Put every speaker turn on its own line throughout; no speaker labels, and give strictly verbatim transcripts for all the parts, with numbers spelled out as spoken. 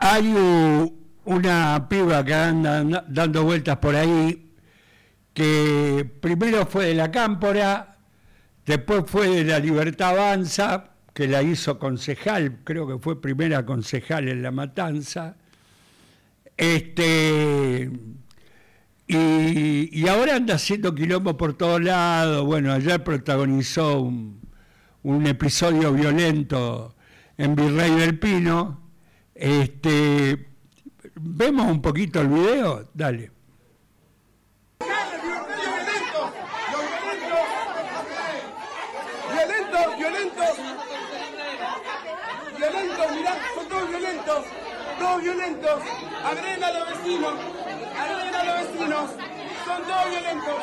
hay un, una piba que anda, anda dando vueltas por ahí, que primero fue de la Cámpora, después fue de la Libertad Avanza, que la hizo concejal, creo que fue primera concejal en La Matanza, este, y, y ahora anda haciendo quilombo por todos lados. Bueno, ayer protagonizó un, un episodio violento en Virrey del Pino. Este, ¿vemos un poquito el video? Dale.
Violentos, violentos, violentos, mirá, son todos violentos, todos violentos, agreden a los vecinos, agreden a los vecinos, son todos violentos.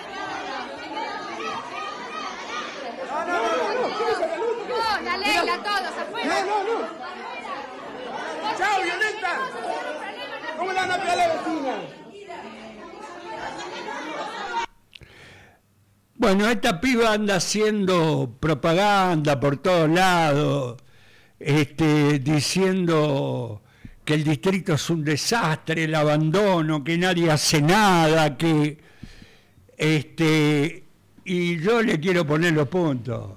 No, no, no, no, no,
no, la ley, la todos, afuera.
No, no, no. ¡Chao, violenta! ¿Cómo le van a pegar a la vecina?
Bueno, esta piba anda haciendo propaganda por todos lados, este, diciendo que el distrito es un desastre, el abandono, que nadie hace nada, que este, y yo le quiero poner los puntos.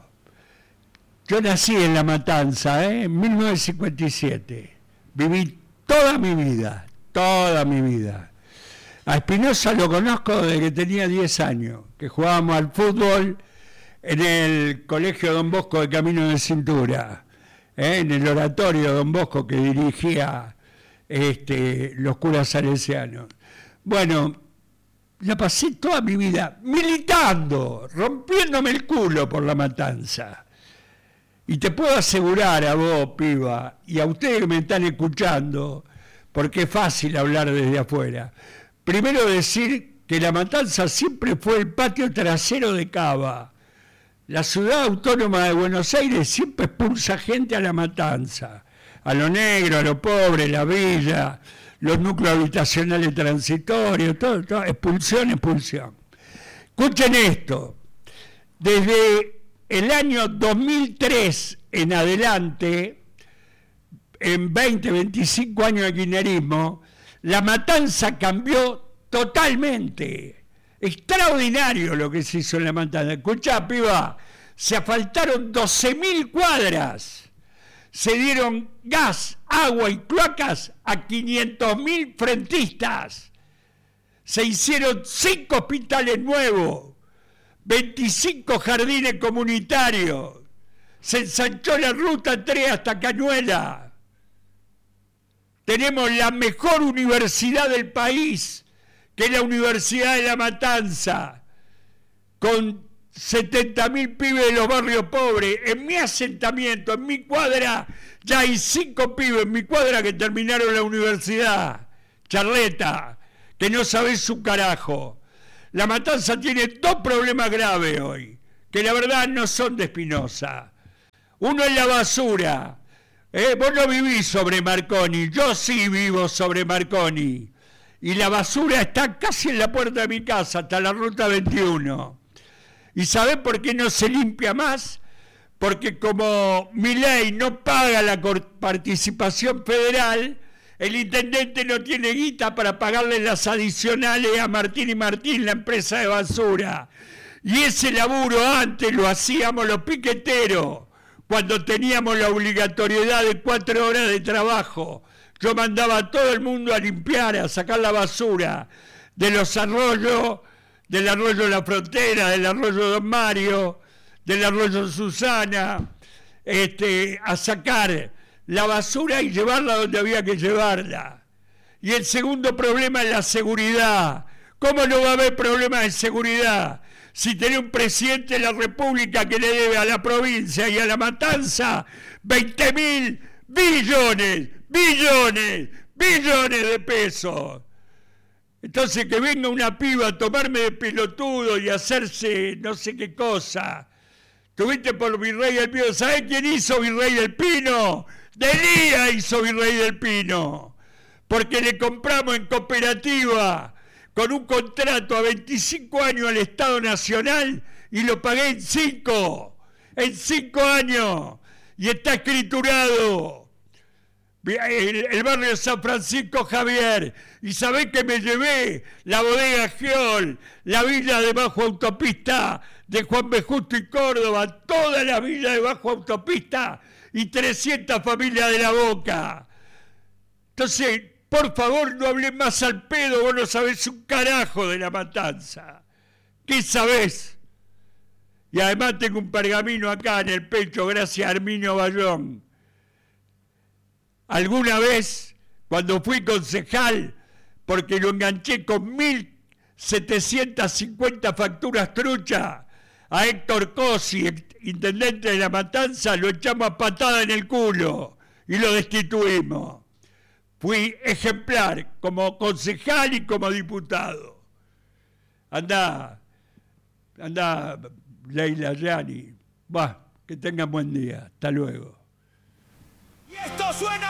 Yo nací en La Matanza, ¿eh? En mil novecientos cincuenta y siete. Viví toda mi vida, toda mi vida. A Espinosa lo conozco desde que tenía diez años, que jugábamos al fútbol en el Colegio Don Bosco de Camino de Cintura, ¿eh? En el oratorio Don Bosco que dirigía este, los curas salesianos. Bueno, la pasé toda mi vida militando, rompiéndome el culo por La Matanza. Y te puedo asegurar a vos, piba, y a ustedes que me están escuchando, porque es fácil hablar desde afuera. Primero decir que La Matanza siempre fue el patio trasero de Cava. La ciudad autónoma de Buenos Aires siempre expulsa gente a La Matanza. A lo negro, a lo pobre, la villa, los núcleos habitacionales transitorios, todo, todo, expulsión, expulsión. Escuchen esto. Desde el año dos mil tres en adelante, en veinte, veinticinco años de kirchnerismo, La Matanza cambió totalmente. Extraordinario lo que se hizo en La Matanza. Escuchá, piba, se asfaltaron doce mil cuadras, se dieron gas, agua y cloacas a quinientos mil frentistas, se hicieron cinco hospitales nuevos, veinticinco jardines comunitarios, se ensanchó la ruta tres hasta Cañuela. Tenemos la mejor universidad del país, que es la Universidad de La Matanza, con setenta mil pibes de los barrios pobres. En mi asentamiento, en mi cuadra, ya hay cinco pibes en mi cuadra que terminaron la universidad. Charleta, que no sabés su carajo. La Matanza tiene dos problemas graves hoy, que la verdad no son de Espinosa. Uno es la basura. Eh, vos no vivís sobre Marconi, yo sí vivo sobre Marconi. Y la basura está casi en la puerta de mi casa, hasta la ruta veintiuno. ¿Y sabés por qué no se limpia más? Porque como Milei no paga la participación federal, el intendente no tiene guita para pagarle las adicionales a Martín y Martín, la empresa de basura. Y ese laburo antes lo hacíamos los piqueteros, cuando teníamos la obligatoriedad de cuatro horas de trabajo. Yo mandaba a todo el mundo a limpiar, a sacar la basura de los arroyos, del arroyo La Frontera, del arroyo Don Mario, del arroyo Susana, este, a sacar la basura y llevarla donde había que llevarla. Y el segundo problema es la seguridad. ¿Cómo no va a haber problema de seguridad si tiene un presidente de la República que le debe a la provincia y a La Matanza veinte mil billones, billones, billones de pesos? Entonces que venga una piba a tomarme de pelotudo y hacerse no sé qué cosa. Tuviste por Virrey del Pino. ¿Sabés quién hizo Virrey del Pino? Delía hizo Virrey del Pino. Porque le compramos en cooperativa con un contrato a veinticinco años al Estado Nacional y lo pagué en cinco. En cinco años. Y está escriturado. el, el barrio San Francisco Javier, y sabés que me llevé la bodega Geol, la villa de bajo autopista de Juan B. Justo y Córdoba, toda la villa de bajo autopista y trescientas familias de La Boca. Entonces, por favor, no hables más al pedo, vos no sabés un carajo de La Matanza. ¿Qué sabés? Y además tengo un pergamino acá en el pecho, gracias a Herminio Bayón. Alguna vez, cuando fui concejal, porque lo enganché con mil setecientas cincuenta facturas truchas, a Héctor Cosi, intendente de La Matanza, lo echamos a patada en el culo y lo destituimos. Fui ejemplar como concejal y como diputado. Andá, andá, Leila Yani. Va, que tengan buen día. Hasta luego.
Y esto suena